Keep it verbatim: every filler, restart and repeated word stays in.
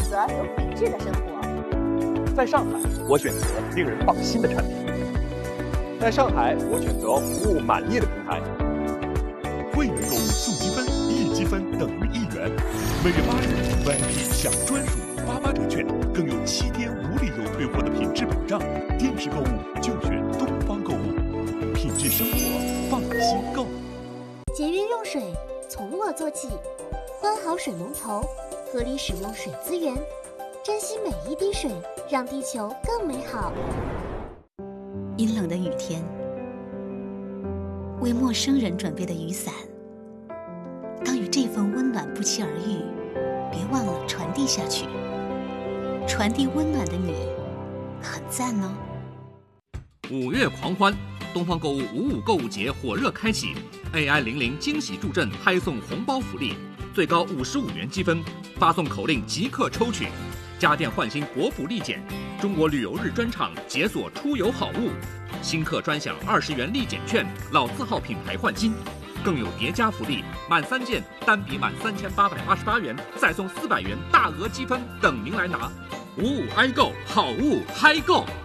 择有品质的生活。 在上海，我选择令人放心的产品。在上海，我选择服务满意的平台。 会员购物送积分，一积分等于一元。每月八日 V I P 享专属八八折券，更有七天无理由退货的品质保障。电视购物就选东方购物，品质生活，放心购。 节约用水，从我做起。关好水龙头，合理使用水资源，珍惜每一滴水，让地球更美好。 阴冷的雨天，为陌生人准备的雨伞，当与这份温暖不期而遇，别忘了传递下去。传递温暖的你，很赞哦。 五月狂欢，东方购物五五购物节火热开启 ，A I 零零惊喜助阵拍送红包福利，最高五十五元积分，发送口令即刻抽取。家电换新国府立减，中国旅游日专场解锁出游好物，新客专享二十元立减券，老字号品牌换新，更有叠加福利，满三件单笔满三千八百八十八元，再送四百元大额积分等您来拿。五五 i 购好物嗨购。